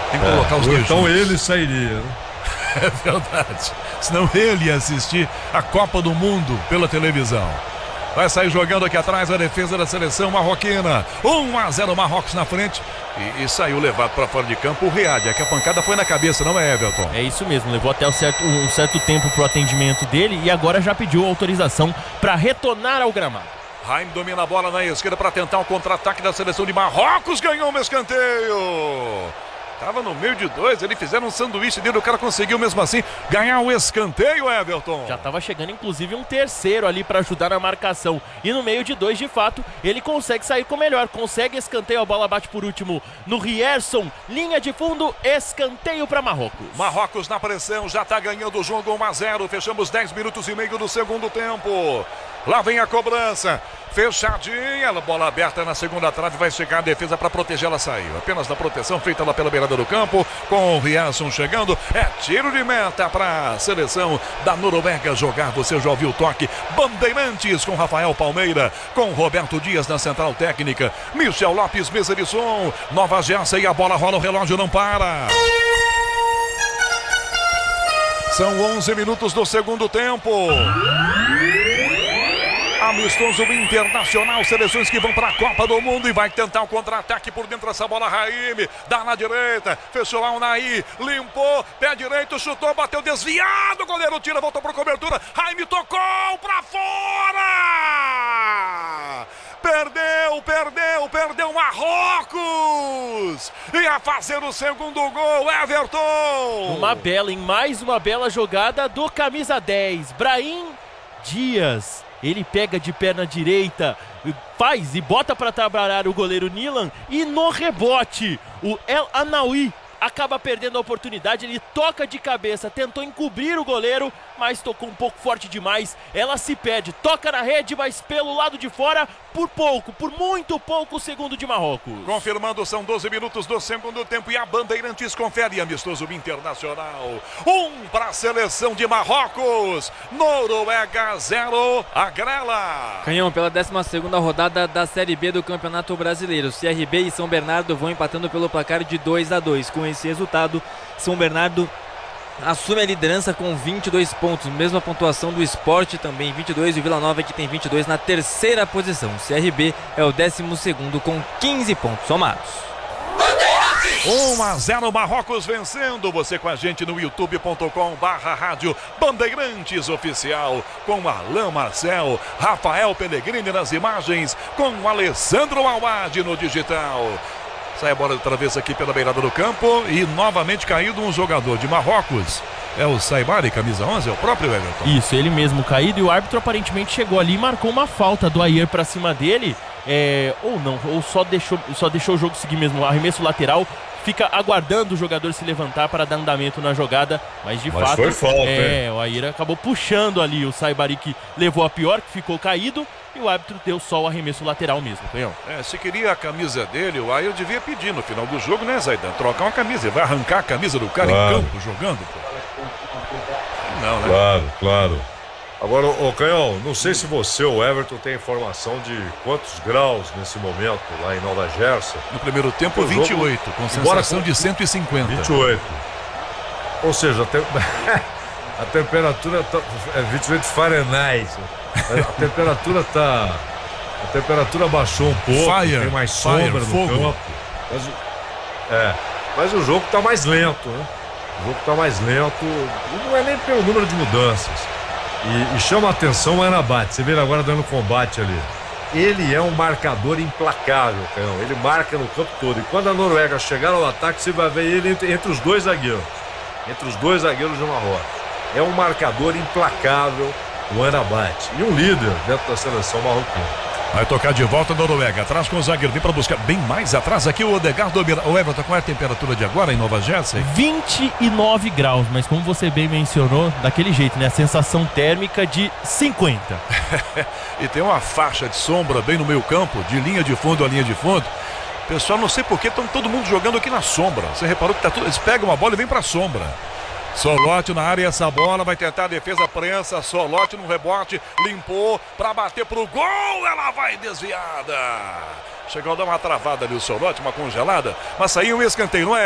Tem que colocar os dois então juntos. ele sairia, né? É verdade. Senão ele ia assistir a Copa do Mundo pela televisão. Vai sair jogando aqui atrás a defesa da seleção marroquina. 1-0 Marrocos na frente. E saiu levado para fora de campo o Riad. É que a pancada foi na cabeça, não é, Everton? É isso mesmo, levou até um certo tempo pro atendimento dele e agora já pediu autorização para retornar ao gramado. Raim domina a bola na esquerda para tentar um contra-ataque da seleção de Marrocos. Ganhou um escanteio. Tava no meio de dois, eles fizeram um sanduíche dele, o cara conseguiu mesmo assim ganhar o escanteio, Everton. Já tava chegando inclusive um terceiro ali para ajudar na marcação. E no meio de dois, de fato, ele consegue sair com o melhor. Consegue escanteio, a bola bate por último no Rierson. Linha de fundo, escanteio para Marrocos. Marrocos na pressão, já tá ganhando o jogo 1-0. Fechamos 10 minutos e meio do segundo tempo. Lá vem a cobrança. Fechadinha, bola aberta na segunda trave, vai chegar a defesa para proteger, ela saiu. Apenas na proteção feita lá pela beirada do campo, com o Rierson chegando. É tiro de meta para a seleção da Noruega jogar. Você já ouviu o toque? Bandeirantes com Rafael Palmeira, com Roberto Dias na central técnica. Michel Lopes, mesa de som. Nova Gersa e a bola rola, o relógio não para. São 11 minutos do segundo tempo. Amistoso internacional, seleções que vão para a Copa do Mundo e vai tentar um contra-ataque por dentro dessa bola. Raim, dá na direita, fechou lá o Naí, limpou, pé direito, chutou, bateu desviado, o goleiro tira, voltou para cobertura, Raim tocou para fora! Perdeu Marrocos! Ia fazer o segundo gol, Everton! Mais uma bela jogada do camisa 10, Brahim Dias. Ele pega de perna direita, faz e bota para trabalhar o goleiro Nilan. E no rebote, o El Anaoui acaba perdendo a oportunidade. Ele toca de cabeça, tentou encobrir o goleiro, mas tocou um pouco forte demais. Ela se perde, toca na rede, mas pelo lado de fora, por muito pouco, o segundo de Marrocos. Confirmando, são 12 minutos do segundo tempo e a Bandeirantes confere amistoso internacional. Para a seleção de Marrocos, Noruega 0, Agrela. Canhão, pela 12ª rodada da Série B do Campeonato Brasileiro. CRB e São Bernardo vão empatando pelo placar de 2-2. Com esse resultado, São Bernardo assume a liderança com 22 pontos, mesma pontuação do Sport também 22 e o Vila Nova que tem 22 na terceira posição. O CRB é o 12º com 15 pontos somados. 1-0 Marrocos vencendo. Você com a gente no youtube.com/rádio Bandeirantes Oficial, com Alain Marcel, Rafael Pellegrini nas imagens, com Alessandro Awad no digital. Sai a bola de travessa aqui pela beirada do campo e novamente caído um jogador de Marrocos. É o Saibari, camisa 11, é o próprio Everton. Isso, ele mesmo caído, e o árbitro aparentemente chegou ali e marcou uma falta do Ayer pra cima dele. Ou não, ou só deixou o jogo seguir mesmo, arremesso lateral. Fica aguardando o jogador se levantar para dar andamento na jogada, mas de fato foi falta, o Ayer acabou puxando ali o Saibari, que levou a pior, que ficou caído, e o árbitro deu só o arremesso lateral mesmo, Canhão. Se queria a camisa dele, o Ayer devia pedir no final do jogo, né, Zaidan? Trocar uma camisa, ele vai arrancar a camisa do cara em campo jogando, pô. Não, né? Claro. Agora, Canhão, não sei se você ou o Everton tem informação de quantos graus nesse momento lá em Nova Jersey. No primeiro tempo, 28, com sensação de 150. 28. Ou seja, a temperatura é 28 Fahrenheit. A temperatura baixou um pouco, tem mais sombra no campo. Mas o jogo está mais lento, né? O jogo está mais lento, e não é nem pelo número de mudanças. E chama a atenção o Anabat, você vê ele agora dando combate ali. Ele é um marcador implacável, Canhão. Ele marca no campo todo. E quando a Noruega chegar ao ataque, você vai ver ele entre os dois zagueiros. Entre os dois zagueiros de Marrocos. É um marcador implacável, o Anabat. E um líder dentro da seleção marroquina. Vai tocar de volta a Noruega, atrás com o zagueiro, vem para buscar bem mais atrás aqui o Odegaard. O Everton, qual é a temperatura de agora em Nova Jersey? 29 graus, mas como você bem mencionou, daquele jeito, né? A sensação térmica de 50. E tem uma faixa de sombra bem no meio campo, de linha de fundo a linha de fundo. Pessoal, não sei porquê, estão todo mundo jogando aqui na sombra. Você reparou que tá tudo, eles pegam uma bola e vêm para a sombra. Solote na área, essa bola vai tentar a defesa, prensa, Solote no rebote, limpou para bater pro gol, ela vai desviada. Chegou a dar uma travada ali o Solote, uma congelada, mas saiu um escanteio, não é?